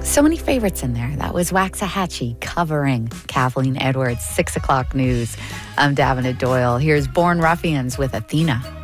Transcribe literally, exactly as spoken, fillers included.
So many favorites in there. That was Waxahachie covering Kathleen Edwards. Six o'clock news. I'm Davina Doyle. Here's Born Ruffians with Athena.